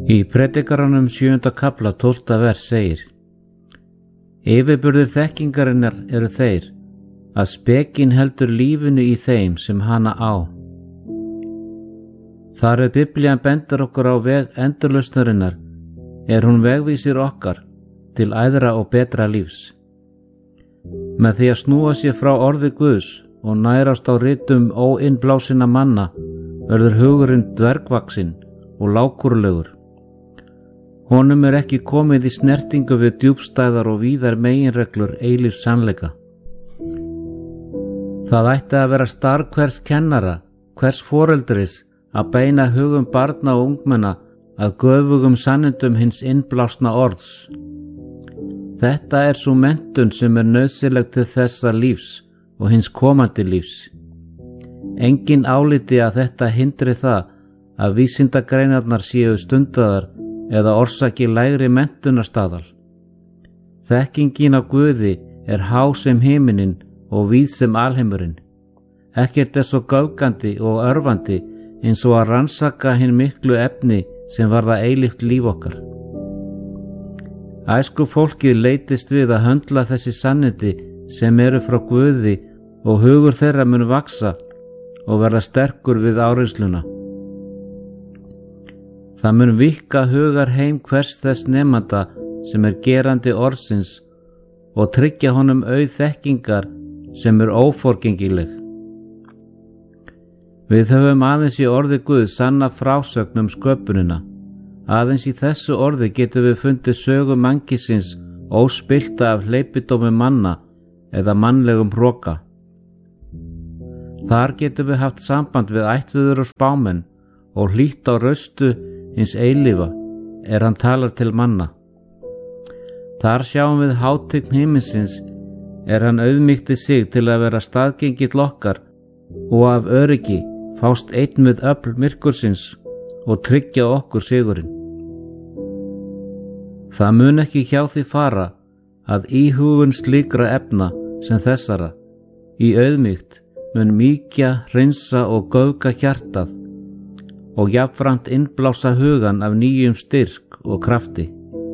Í Predikaranum 7. kafla 12. vers segir: Yfirburðir þekkingarinnar eru þeir, að spekin heldur lífinu í þeim sem hana á. Þar Biblían bendir okkur á veg endurlausnarinnar, hún vegvísir okkar til æðra og betra lífs. Með því að snúa sér frá orði Guðs og nærast á ritum óinnblásinna manna verður hugurinn dvergvaxinn og lágkúrulegur. Honum ekki komið í snertingu við djúpstæðar og víðar meginreglur eilífs sannleika. Það ætti að vera starf hvers kennara, hvers foreldris að beina hugum barna og ungmenna að göfugum sannindum hins innblásna orðs. Þetta sú menntun sem nauðsynleg til þessa lífs og hins komandi lífs. Engin áliti að þetta hindri það að vísindagreinarnar séu stundaðar eða orsaki lægri menntunarstaðal. Þekkingin á Guði há sem himinin og víð sem alheimurinn. Ekkert svo göfgandi og örvandi eins og að rannsaka hinn miklu efni sem varða eilíft líf okkar. Æsku fólkið leitist við að höndla þessi sannindi sem frá Guði og hugur þeirra mun vaxa og verða sterkur við áreynsluna. Það mun víkka hugar heim hvers þess nemanda sem gerandi orðsins og tryggja honum auð þekkingar sem óforgengileg. Við höfum aðeins í orði Guð sanna frásögn sköpunina. Aðeins í þessu orði getum við fundið sögu mannkisins óspillta af hleypidómi manna eða mannlegum hroka. Þar getum við haft samband við ættviður og spámenn og hlýtt á raustu hins eilífa hann talar til manna. Þar sjáum við hátign himinsins hann auðmýkti sig til að vera staðgengill okkar og af öryggi fást einn við öfl myrkursins og tryggja okkur sigurinn. Það mun ekki hjá því fara að íhugun slíkra efna sem þessara í auðmýkt mun mýkja, hreinsa og göfga hjartað og jafnframt innblása hugan af nýjum styrk og krafti.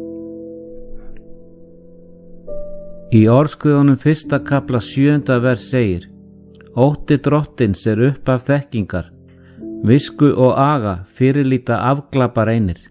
Í Orðskriftunum 1. kafla 7. vers segir: Ótti drottins upphaf þekkingar, visku og aga fyrirlíta afglapar einir.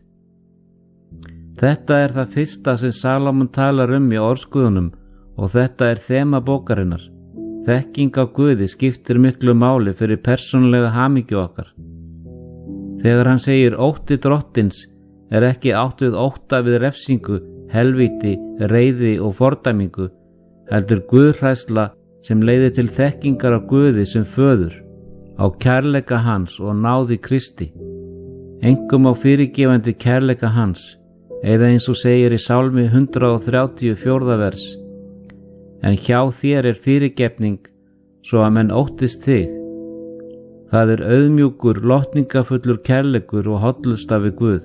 Þetta það fyrsta sem Salómon talar í Orðskriftunum og þetta þema bókarinnar. Þekking á Guði skiptir miklu máli fyrir persónulega hamingju okkar. Þegar hann segir ótti drottins ekki átt við ótta við refsingu, helvíti, reiði og fordæmingu, heldur guðhræðsla sem leiðir til þekkingar á Guði sem föður, á kærleika hans og náði Kristi, einkum á fyrirgefandi kærleika hans, eða eins og segir í Sálmi 134. vers: En hjá þér fyrirgefning, svo að menn óttist þig. Það auðmjúkur, lotningafullur kærleikur og hollusta við Guð.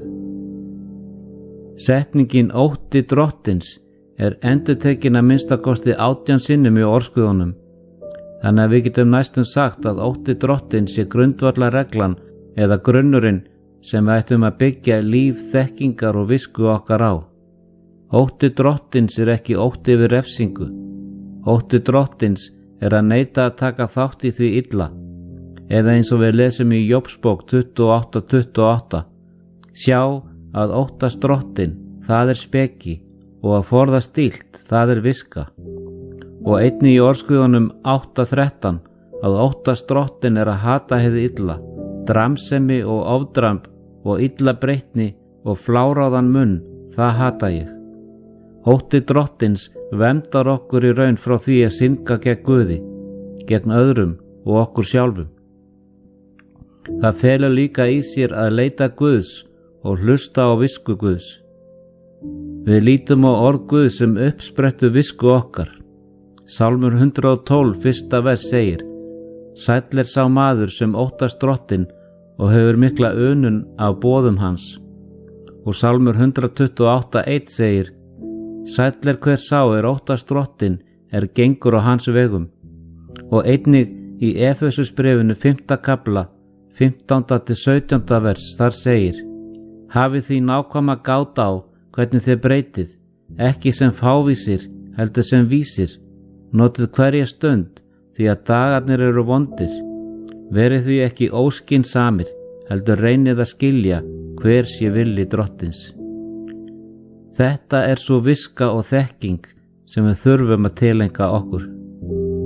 Setningin ótti drottins endurtekin að minnstakosti 18 sinnum í Orðskriftunum. Þannig að við getum næstum sagt að ótti drottins grundvallarreglan eða grunnurinn sem við ættum að byggja líf, þekkingar og visku okkar á. Ótti drottins ekki ótti við refsingu. Ótti drottins að neita að taka þátt í því illa, eða eins og við lesum í Jóbsbók 28:28: Sjá að óttast drottinn, það speki, og að forðast illt, það viska. Og einnig í Orðskriftunum 8:13: Að óttast drottinn að hata hið illa, dramsemi og ofdramb og illa breytni og fláráðan munn, það hata ég. Ótti drottins verndar okkur í raun frá því að synga gegn Guði, gegn öðrum og okkur sjálfum. Það felur líka í sér að leita Guðs og hlusta á visku Guðs. Við lítum á orð Guðs sem uppsprettu visku okkar. Sálmur 112, 1. vers segir: Sæll sá maður sem óttast drottinn og hefur mikla unun af boðum hans. Og Sálmur 128:1 segir: Sæll hver sá óttast drottinn gengur á hans vegum. Og einnig í Efesusbréfinu 5. kafla 15-17. vers þar segir: Hafið því nákvæma gát á hvernig þið breytið, ekki sem fávísir, heldur sem vísir. Notið hverja stund, því að dagarnir eru vondir. Verið því ekki óskinsamir, heldur reynið að skilja hver sé vilji Drottins. Þetta er svo viska og þekking sem við þurfum að tilenga okkur.